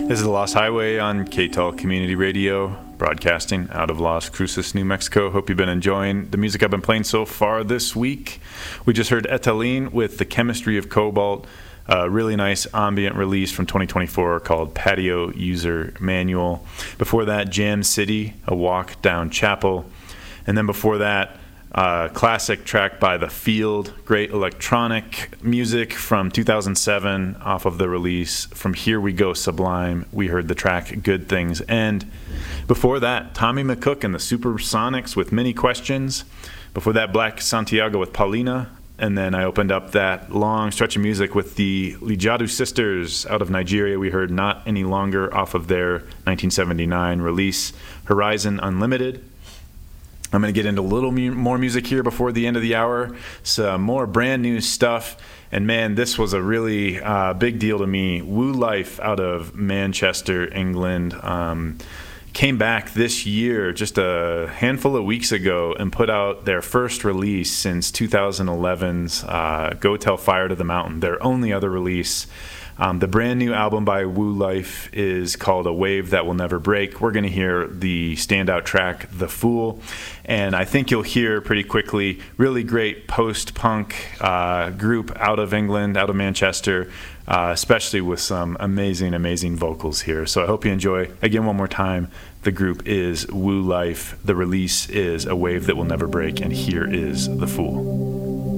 This is The Lost Highway on KTAL Community Radio, broadcasting out of Las Cruces, New Mexico. Hope you've been enjoying the music I've been playing so far this week. We just heard Etalin with The Chemistry of Cobalt, a really nice ambient release from 2024 called Patio User Manual. Before that, Jam City, A Walk Down Chapel. And then before that, classic track by The Field, great electronic music from 2007 off of the release From Here We Go Sublime. We heard the track Good Things End. Before that, Tommy McCook and the Supersonics with Many Questions. Before that, Black Santiago with Paulina. And then I opened up that long stretch of music with the Lijadu Sisters out of Nigeria. We heard Not Any Longer off of their 1979 release Horizon Unlimited. I'm going to get into a little more music here before the end of the hour, some more brand new stuff. And man, this was a really big deal to me. Woo Life out of Manchester, England, came back this year, just a handful of weeks ago, and put out their first release since 2011's Go Tell Fire to the Mountain, their only other release. The brand new album by Woo Life is called A Wave That Will Never Break. We're going to hear the standout track, The Fool. And I think you'll hear pretty quickly, really great post-punk group out of England, out of Manchester, especially with some amazing, amazing vocals here. So I hope you enjoy. Again, one more time, the group is Woo Life. The release is A Wave That Will Never Break. And here is The Fool.